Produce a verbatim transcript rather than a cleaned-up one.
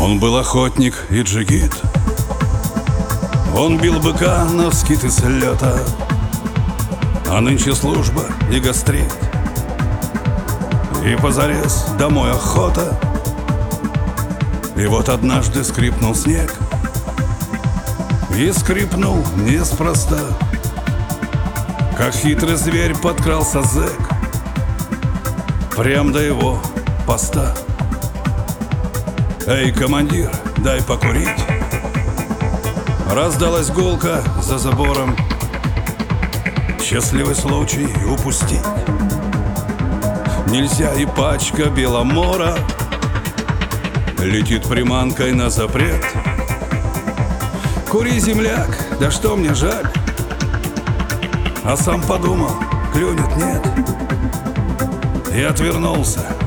Он был охотник и джигит. Он бил быка навскид и с лета. А нынче служба и гастрит, и позарез домой охота. И вот однажды скрипнул снег, и скрипнул неспроста, как хитрый зверь подкрался зэк прям до его поста. «Эй, командир, дай покурить!» Раздалась гулка за забором. Счастливый случай упустить нельзя, и пачка беломора летит приманкой на запрет. Кури, земляк, да что мне жаль. А сам подумал, клюнет, нет, и отвернулся.